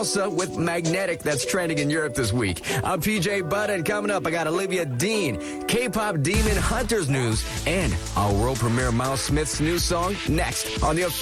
with Magnetic that's trending in Europe this week. I'm PJ Budd, coming up, I got Olivia Dean, K-pop Demon Hunters news, and our world premiere Miles Smith's new song next on the